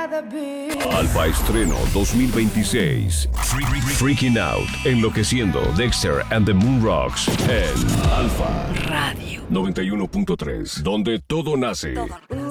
Alfa Estreno 2026. Freaking Out, Enloqueciendo, Dexter and the Moon Rocks en Alfa Radio 91.3, donde todo nace.